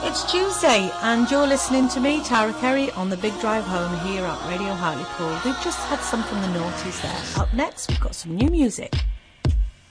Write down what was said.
It's Tuesday and you're listening to me, Tara Kerry, on the Big Drive Home here at Radio Hartlepool. We've just had some from the noughties there. Up next, we've got some new music.